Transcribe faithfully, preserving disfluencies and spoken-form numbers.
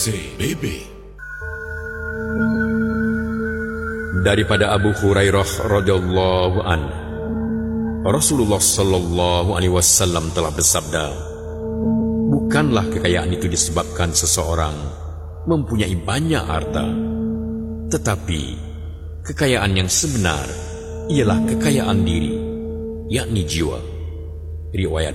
C B B. Daripada Abu Hurairah radhiyallahu anhu, Rasulullah sallallahu alaihi wasallam telah bersabda, bukanlah kekayaan itu disebabkan seseorang mempunyai banyak harta, tetapi kekayaan yang sebenar ialah kekayaan diri, yakni jiwa. Riwayat